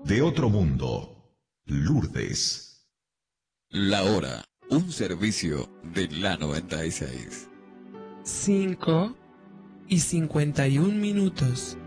de otro mundo, Lourdes. La hora, un servicio de la 96. 5:51.